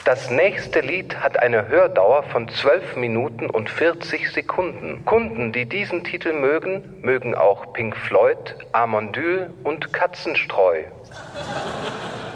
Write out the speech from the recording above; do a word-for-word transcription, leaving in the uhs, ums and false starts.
Das nächste Lied hat eine Hördauer von zwölf Minuten und vierzig Sekunden. Kunden, die diesen Titel mögen, mögen auch Pink Floyd, Amondyl und Katzenstreu.